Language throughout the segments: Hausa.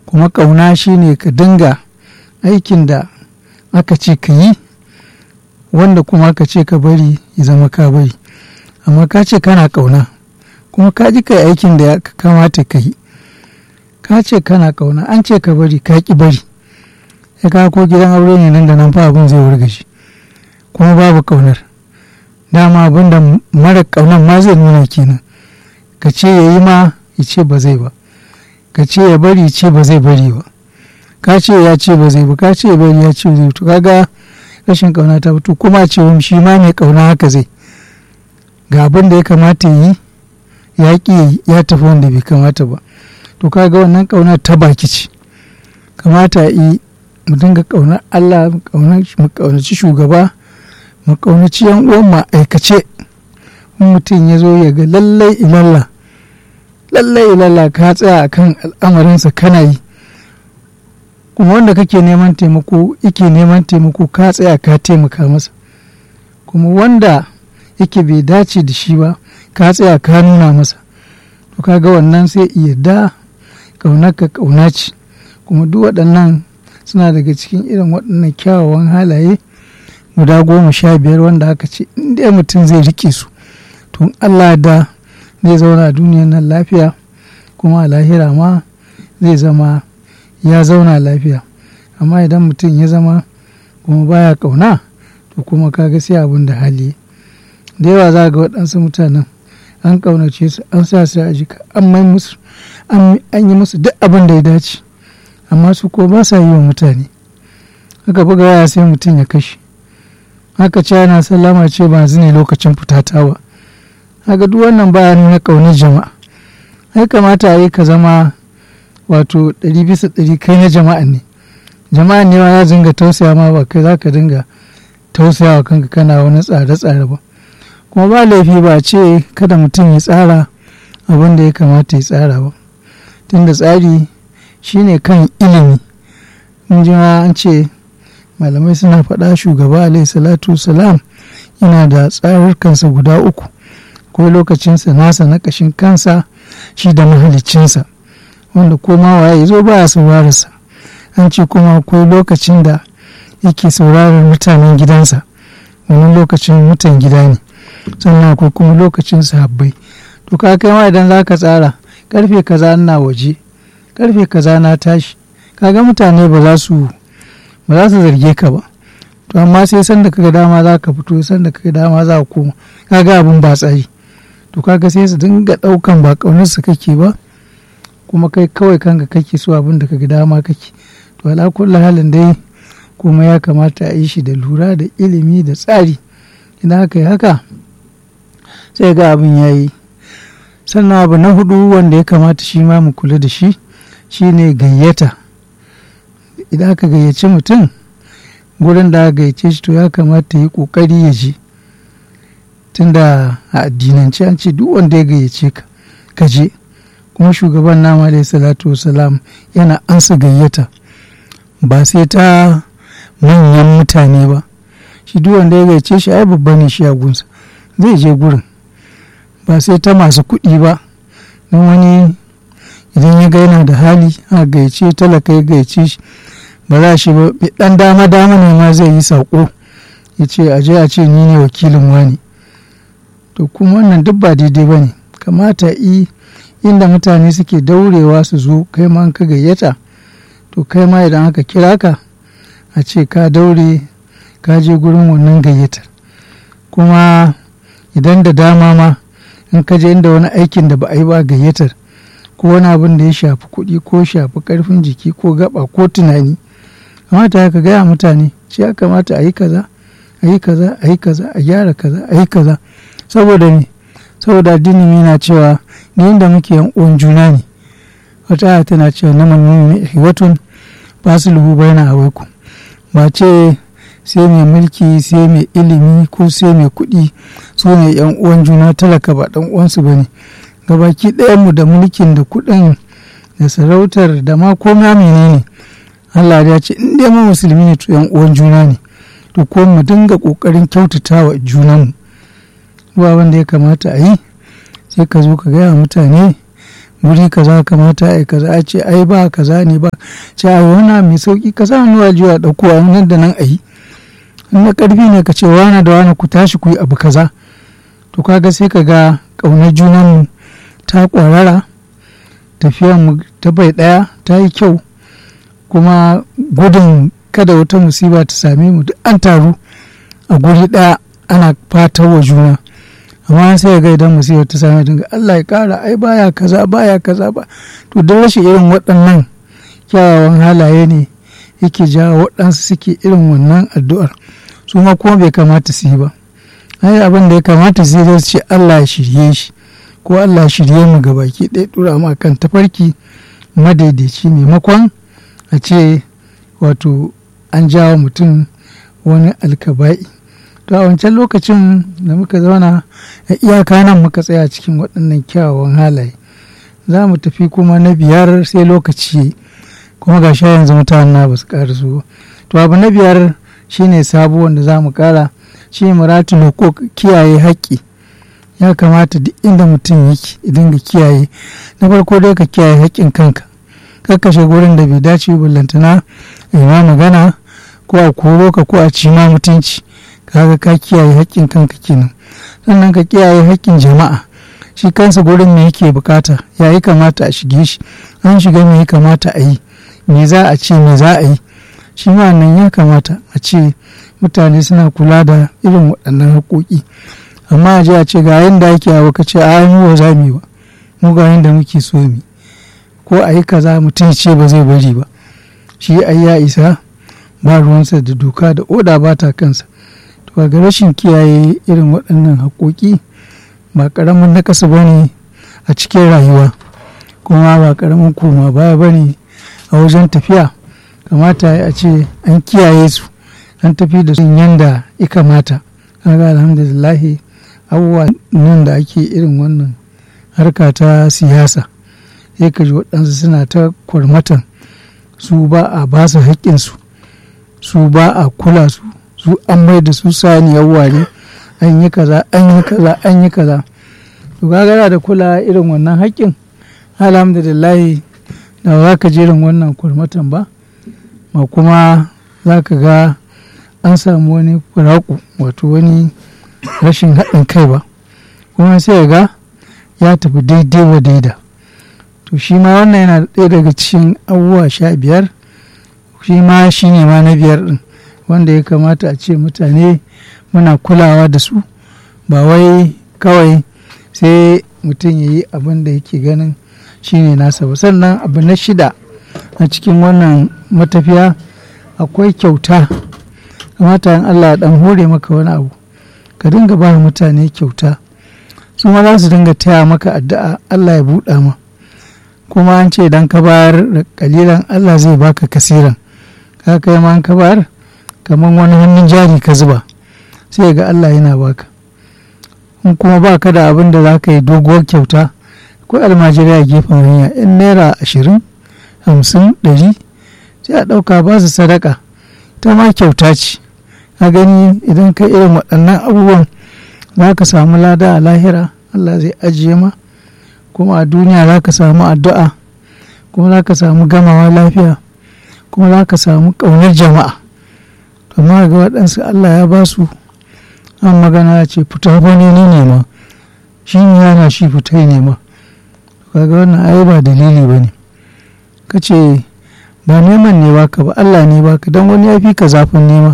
kuma ƙauna shine ka dinga aikin da aka ce ka yi, wanda kuma aka ce ka bari ya zama ka bari. Amma ka ce kana ƙauna kuma ka ji kai aikin da ya kamata ka yi, ka ce kana ƙauna an ce ka bari ka ƙi bari, ya ka ko gidan aure ne nan da nan fa abin zai wurga shi, kuma babu ƙaunar. Dama abin da mara ƙaunar ma zai nuna kenan, ka ce ya yi ma ya ce ba zai ba, ka ce ya bari ya ce ba zai bari ba, ka ce ya ce ba zai ba, ka ce ya bari ya ce zai. To kaga rashin ƙauna ta fito. Kuma ce shi ma mai ƙauna haka zai ga abin da ya kamata yi ya ƙi ya tafi wanda bai kamata ba. To kaga wannan ƙauna ta baki ce. Kamata yi mu dinga ƙaunar Allah, mu ƙaunaci shugaba, mu ƙaunaci yan uwan mu aikace. Mutum ya zo ya ga lallai ilalla ka tsaya akan al'amarinsa kana yi, kuma wanda kake neman taimako yake neman taimako ka tsaya ka taimaka masa, kuma wanda yake bai dace da shi ba ka tsaya ka nuna masa. To kaga wannan sai iya da ƙaunarka ƙauna ce. Kuma duk waɗannan suna daga cikin irin waɗannan kyawawan halaye guda 15 wanda aka ce inda mutum zai rike su to Allah da zai zauna a duniyar nan lafiya, kuma a lahira ma zai zama ya zauna lafiya. Amma idan mutum ya zama kuma baya ƙauna to kuma kaga sai abin da hali. Da yawa za ga waɗansu mutanen an ƙaunace su, an sa su a jika, an yi musu duk abin da ya dace, amma su ko ba sa yi wa mutane. Haka buga waya sai mutum ya kashe, haka ce yana sallama ce ba ne lokacin fitata ba. Haka duk wannan baya nuna ƙaunar jama'a. Ai kamata a yi ka zama wato 100% kai na jama'a ne. Jama'a ne ma za dinga tausaya ma, ba kai za ka dinga tausaya wa kanka kana wani tsare-tsare ba. Kuma ba laifi ba ce kada mutum ya tsara abin da ya kamata ya tsara ba, tunda tsari shine kan ilimi. Mun ji an ce malamai suna faɗa shugaba alaihi salatu salam yana da tsarurkansa guda 3. Akwai lokacinsa nasa na ƙashin kansa shi da mahaliccinsa, wanda koma waye zo ba ya saurararsa. An ce kuma akwai lokacin da yake sauraron mutanen gidansa, wani lokacin mutan gida ne. Sannan akwai kuma lokacin sahabbai. To ka kai ma idan za ka tsara karfe kaza ina waje, karfe kaza na tashi, kaga mutane ba za su zarge ka ba. To amma sai sanda kaga dama za ka fito, sanda kaga dama za ka koma, kaga abin ba tsari. To kaga sai su dinga ɗaukan ba ƙaunarsu kake ba, kuma kai kawai kanka kake so abin da kaga dama kake. To ala kulli halin dai kuma ya kamata a yi shi da lura da ilimi da tsari. Idan aka yi haka sai ga abin ya yi. Sannan abu na 4 wanda ya kamata shi ma mu kula da shi shine gayyata. Idan aka gayyaci mutum gurin da aka gayyace shi to ya kamata ya yi ƙoƙari ya je, tunda a addinance an ce duk wanda ya gayyace ka je. Kuma shugaban nama alaihi salatu wasalam yana ansa gayyata, ba sai ta manyan mutane ba. Shi duk wanda ya gayyace shi ai babba ne shi a gunsa, zai je gurin. Ba sai ta masu kuɗi ba, don wani idan ya ga yana da hali a gayyace talaka ya gayyace shi ba za shi ba, ɗan dama ne ma zai yi saƙo ya ce aje a ce ni ne wakilin wani. To kuma wannan duk ba daidai ba ne. Kamata inda mutane suke daurewa su zo, kai ma ka gayyata to kai ma idan aka kira ka a ce ka daure ka je gurin wannan gayyatar. Kuma idan da dama ma in ka je inda wani aikin da ba a yi ba gayyatar, ko wani abin da ya shafi kuɗi ko shafi ƙarfin jiki ko gaba ko tunani, kamata ka gaya mutane ce ya kamata a yi kaza, a yi kaza, a yi kaza, a gyara kaza, a yi kaza. Saboda ne, saboda addini na cewa ni inda muke yan uwan juna ne. Wata aya tana cewa na manuni ihwatun fasiluhu baina awaikum. Ba ce sai mai mulki, sai mai ilimi ko sai mai kuɗi su ne yan uwan juna, talaka ba dan uwansu bane. Gabaki ɗayan mu da mulkin da kuɗin da sarautar da ma komai menene, Allah ya ce in dai mu musulmi ne to yan uwan juna ne. To ko mu dinga kokarin kyautatawa junanmu. Ba wanda ya kamata a yi sai ka zo ka gaya mutane wuri kaza kamata ai kaza a ce ai ba kaza ne ba ce ai wani mai sauki ka sa hannu a jiya ɗauko a nan da nan a yi na ƙarfi ne ka ce wani da wani ku tashi ku yi abu kaza to kaga sai ka ga ƙaunar junanmu ta ƙwarara tafiyanmu ta bai ɗaya ta yi kyau kuma gudun kada wata musiba ta same mu duk an taru a guri ɗaya ana fatar wa juna amma sai ga idan musibar ta same dinga Allah ya kara ai baya kaza ba to da rashin irin waɗannan kyawawan halaye ne yake jawo waɗansu suke irin wannan addu'ar su ma kuma bai kamata su yi ba ai abin da ya kamata su yi zai ce Allah ya shirye shi ko Allah ya shirye mu ga baki ɗaya tura mu kan tafarki madaidaici maimakon a ce wato an jawo mutum wani alkaba'i to a wancan lokacin da muka zauna a iyaka nan muka tsaya cikin waɗannan kyawawan halaye za mu tafi kuma na 5 sai lokaci kuma ga sha yanzu mutanen na ba su ƙara su to abu na 5 shine sabo wanda za mu ƙara shi muratul ko kiyaye haƙƙi ya kamata duk inda mutum yake idan ga kiyaye na farko dai ka kiyaye haƙƙin kanka kakkashe gurin da bai dace ballantana a yi magana ko a koro ka ko a ci ma mutunci kaga ka kiyaye haƙƙin kanka kenan sannan ka kiyaye haƙƙin jama'a shi kansa gurin me yake bukata ya yi kamata a shige shi an shiga me ya kamata a yi me za a ce me za a yi shi ma nan ya kamata a ce mutane suna kula da irin waɗannan haƙoƙi amma a je a ce ga yanda ake abu ka ce a mu ba za mu yi ba mu ga yanda muke so mu ko a yi kaza mutum ce ba zai bari ba shi ai ya isa ba ruwansa da doka da oda ba ta kansa to ga rashin kiyaye irin waɗannan haƙoƙi ba ƙaramin nakasa ba ne a cikin rayuwa kuma ba ƙaramin koma baya ba ne a wajen tafiya kamata a ce an kiyaye su an tafi da su yanda ya kamata kaga alhamdulillahi abubuwa nan da ake irin wannan harka ta siyasa sai ka ji waɗansu suna ta kwarmatan su ba a ba su haƙƙinsu su ba a kula su su an mai da su saniyar ware an yi kaza to gagara da kula irin wannan haƙƙin alhamdulillahi da za ka je irin wannan kwarmatan ba ma kuma za ka ga an samu wani furaku wato wani rashin haɗin kai ba kuma sai ga ya tafi daidai wa daida to shi ma wannan yana ɗaya daga cikin abubuwa 15 shi ma shi ne ma na 5 ɗin wanda ya kamata a ce mutane muna kulawa da su ba wai kawai sai mutum ya yi abin da yake ganin shi ne nasa ba sannan abu na 6 a cikin wannan matafiya akwai kyauta kamata in Allah dan hore maka wani abu ka dinga ba mutane kyauta su ma za su dinga taya maka addu'a Allah ya buɗa ma kuma an ce idan ka bayar da kalilan Allah zai baka kasiran ka kai ma an ka bayar kamar wani hannun jari ka zuba sai ga Allah yana baka in kuma baka da abin da za ka yi doguwar kyauta akwai almajirai a gefen hanya yan naira 20 50 100 sai a ɗauka ba su sadaka ta ma kyauta ce a gani idan ka irin waɗannan abubuwan za ka samu lada a lahira Allah zai ajiye ma kuma a duniya za ka samu addu'a kuma za ka samu gamawa lafiya kuma za ka samu ƙaunar jama'a amma ga waɗansu Allah ya ba su an magana ya ce fita ba ne nema shi ne yana shi fita nema kaga wannan ai ba dalili ba ne ka ce ba neman ne baka ba Allah ne baka don wani ya fi ka zafin nema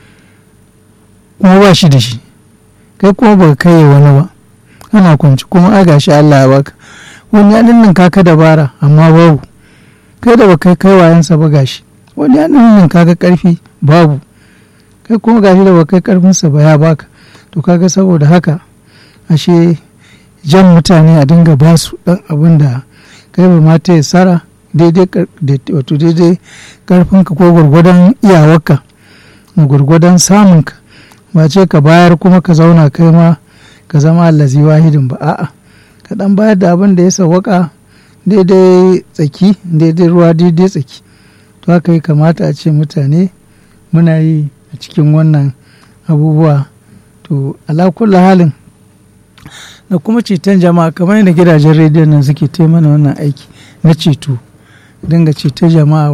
kuma ba shi da shi kai kuma ba kai wani ba ana kwanci kuma a gashi Allah ya baka wani ya nan kaka dabara amma babu kai da ba kai wayansa ba gashi wani ya nan kaka karfi babu kai kuma gashi da ba kai karfinsa ba ya baka to kaga saboda haka ashe jan mutane a dinga ba su dan abin da kai ba mata ya tsara daidai karfinka ko gwargwadon iyawarka da gwargwadon samunka ba ce ka bayar kuma ka zauna kai ma ka zama allazi wahidin ba a'a ka dan bayar da abin da ya sawwaka daidai tsaki daidai ruwa daidai tsaki to haka ya kamata a ce mutane muna yi a cikin wannan abubuwa to ala kulli halin da kuma ceton jama'a kamar yadda gidajen rediyon nan suke taimana wannan aiki na ceto dinga ceton jama'a